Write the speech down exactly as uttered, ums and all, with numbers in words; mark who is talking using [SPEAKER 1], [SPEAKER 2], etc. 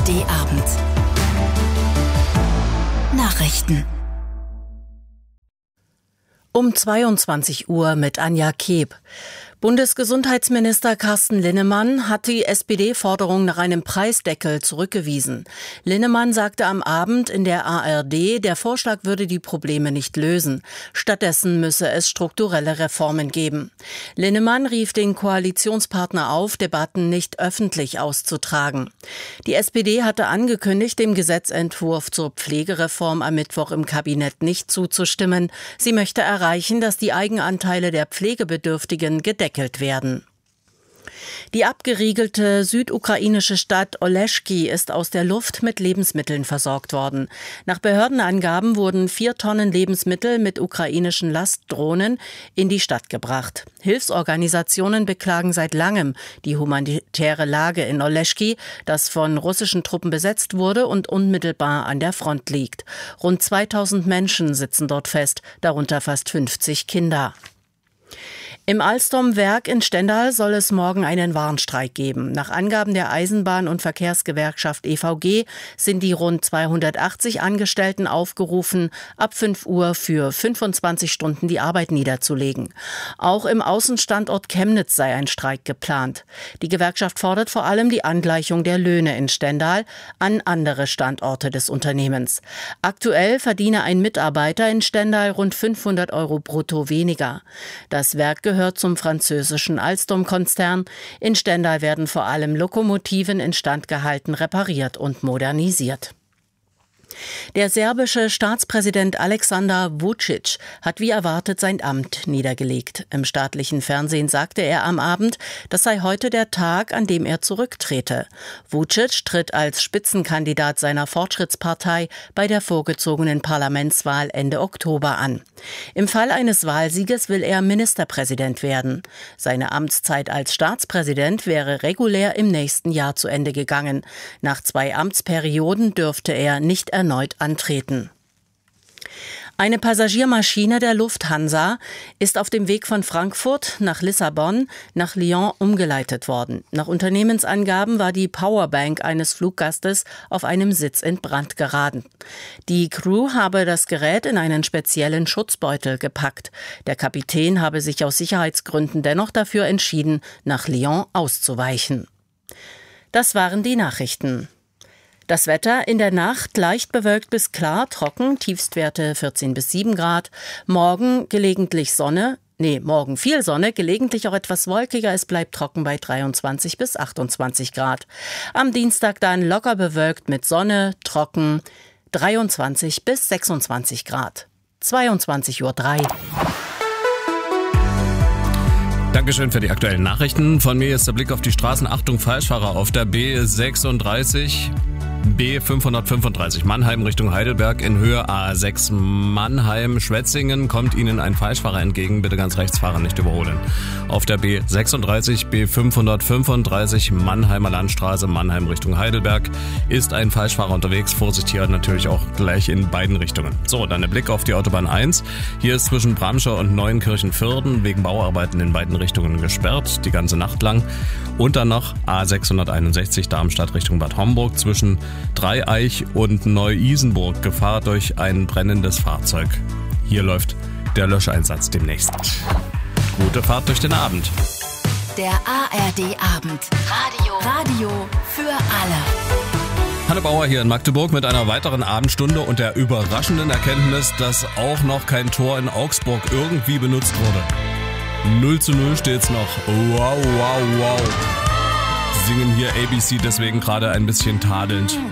[SPEAKER 1] A R D-Abend. Nachrichten. Um zweiundzwanzig Uhr mit Anja Keb. Bundesgesundheitsminister Carsten Linnemann hat die S P D-Forderung nach einem Preisdeckel zurückgewiesen. Linnemann sagte am Abend in der A R D, der Vorschlag würde die Probleme nicht lösen. Stattdessen müsse es strukturelle Reformen geben. Linnemann rief den Koalitionspartner auf, Debatten nicht öffentlich auszutragen. Die S P D hatte angekündigt, dem Gesetzentwurf zur Pflegereform am Mittwoch im Kabinett nicht zuzustimmen. Sie möchte erreichen, dass die Eigenanteile der Pflegebedürftigen gedeckt werden. Die abgeriegelte südukrainische Stadt Oleschki ist aus der Luft mit Lebensmitteln versorgt worden. Nach Behördenangaben wurden vier Tonnen Lebensmittel mit ukrainischen Lastdrohnen in die Stadt gebracht. Hilfsorganisationen beklagen seit langem die humanitäre Lage in Oleschki, das von russischen Truppen besetzt wurde und unmittelbar an der Front liegt. Rund zweitausend Menschen sitzen dort fest, darunter fast fünfzig Kinder. Im Alstom-Werk in Stendal soll es morgen einen Warnstreik geben. Nach Angaben der Eisenbahn- und Verkehrsgewerkschaft E V G sind die rund zweihundertachtzig Angestellten aufgerufen, ab fünf Uhr für fünfundzwanzig Stunden die Arbeit niederzulegen. Auch im Außenstandort Chemnitz sei ein Streik geplant. Die Gewerkschaft fordert vor allem die Angleichung der Löhne in Stendal an andere Standorte des Unternehmens. Aktuell verdiene ein Mitarbeiter in Stendal rund fünfhundert Euro brutto weniger. Das Werk gehört gehört zum französischen Alstom-Konzern. In Stendal werden vor allem Lokomotiven instand gehalten, repariert und modernisiert. Der serbische Staatspräsident Aleksandar Vučić hat wie erwartet sein Amt niedergelegt. Im staatlichen Fernsehen sagte er am Abend, das sei heute der Tag, an dem er zurücktrete. Vučić tritt als Spitzenkandidat seiner Fortschrittspartei bei der vorgezogenen Parlamentswahl Ende Oktober an. Im Fall eines Wahlsieges will er Ministerpräsident werden. Seine Amtszeit als Staatspräsident wäre regulär im nächsten Jahr zu Ende gegangen. Nach zwei Amtsperioden dürfte er nicht erneut antreten. Eine Passagiermaschine der Lufthansa ist auf dem Weg von Frankfurt nach Lissabon nach Lyon umgeleitet worden. Nach Unternehmensangaben war die Powerbank eines Fluggastes auf einem Sitz in Brand geraten. Die Crew habe das Gerät in einen speziellen Schutzbeutel gepackt. Der Kapitän habe sich aus Sicherheitsgründen dennoch dafür entschieden, nach Lyon auszuweichen. Das waren die Nachrichten. Das Wetter in der Nacht leicht bewölkt bis klar, trocken, Tiefstwerte vierzehn bis sieben Grad. Morgen gelegentlich Sonne, nee, morgen viel Sonne, gelegentlich auch etwas wolkiger. Es bleibt trocken bei dreiundzwanzig bis achtundzwanzig Grad. Am Dienstag dann locker bewölkt mit Sonne, trocken, dreiundzwanzig bis sechsundzwanzig Grad. zweiundzwanzig Uhr drei.
[SPEAKER 2] Dankeschön für die aktuellen Nachrichten. Von mir ist der Blick auf die Straßen. Achtung, Falschfahrer auf der B sechsunddreißig. B fünfhundertfünfunddreißig Mannheim Richtung Heidelberg in Höhe A sechs Mannheim-Schwetzingen kommt Ihnen ein Falschfahrer entgegen. Bitte ganz rechts fahren, nicht überholen. Auf der B sechsunddreißig, B fünfhundertfünfunddreißig Mannheimer Landstraße, Mannheim Richtung Heidelberg ist ein Falschfahrer unterwegs. Vorsicht hier natürlich auch gleich in beiden Richtungen. So, dann der Blick auf die Autobahn eins. Hier ist zwischen Bramschau und Neuenkirchen-Vierden wegen Bauarbeiten in beiden Richtungen gesperrt, die ganze Nacht lang. Und dann noch A sechshunderteinundsechzig Darmstadt Richtung Bad Homburg zwischen Dreieich und Neu-Isenburg, Gefahr durch ein brennendes Fahrzeug. Hier läuft der Löscheinsatz demnächst. Gute Fahrt durch den Abend.
[SPEAKER 1] Der A R D-Abend. Radio. Radio für alle.
[SPEAKER 2] Hanne Bauer hier in Magdeburg mit einer weiteren Abendstunde und der überraschenden Erkenntnis, dass auch noch kein Tor in Augsburg irgendwie benutzt wurde. null zu null steht's noch. Wow, wow, wow. Sie singen hier A B C deswegen gerade ein bisschen tadelnd.